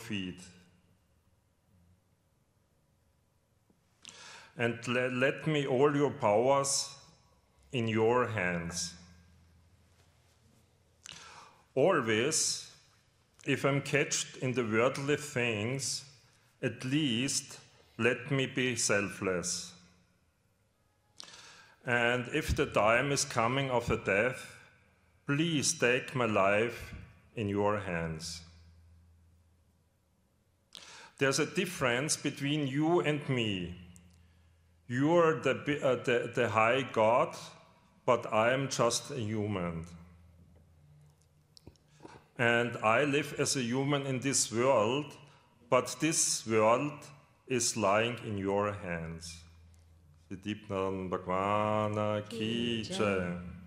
feet. And let me all your powers in your hands. Always, if I'm catched in the worldly things, at least let me be selfless. And if the time is coming of a death, please take my life in your hands. There's a difference between you and me. You're the high God, but I am just a human. And I live as a human in this world, but this world is lying in your hands. Siddhipnan Bhagwana Ki Jai.